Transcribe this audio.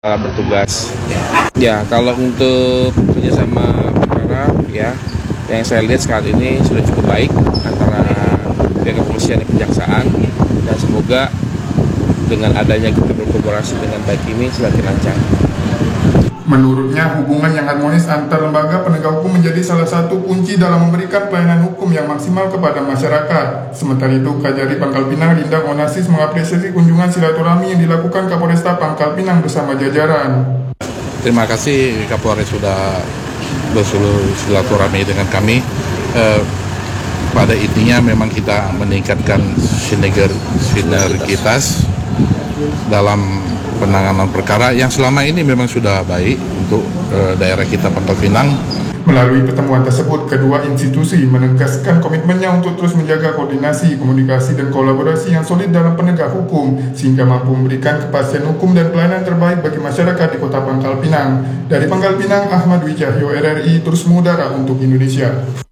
bertugas. Ya, kalau untuk kerjasama perkara ya, yang saya lihat saat ini sudah cukup baik antara pihak kepolisian dan kejaksaan, dan semoga dengan adanya kita berkolaborasi dengan baik ini semakin lancar. Menurutnya, hubungan yang harmonis antar lembaga penegak hukum menjadi salah satu kunci dalam memberikan pelayanan hukum yang maksimal kepada masyarakat. Sementara itu, Kajari Pangkal Pinang Lindang Onassis mengapresiasi kunjungan silaturahmi yang dilakukan Kapolresta Pangkal Pinang bersama jajaran. Terima kasih Kapolres sudah bersilaturahmi dengan kami. Pada intinya memang kita meningkatkan sinergitas dalam penanganan perkara yang selama ini memang sudah baik untuk daerah kita Pangkal Pinang. Melalui pertemuan tersebut, kedua institusi menegaskan komitmennya untuk terus menjaga koordinasi, komunikasi, dan kolaborasi yang solid dalam penegak hukum, sehingga mampu memberikan kepastian hukum dan pelayanan terbaik bagi masyarakat di Kota Pangkal Pinang. Dari Pangkal Pinang, Ahmad Wijahyo, RRI, terus mengudara untuk Indonesia.